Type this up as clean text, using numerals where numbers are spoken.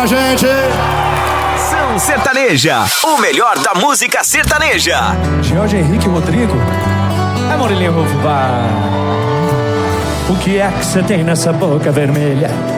gente. São Sertaneja, o melhor da música sertaneja. Jorge Henrique Rodrigo. É Murilinho Rufo. O que é que você tem nessa boca vermelha?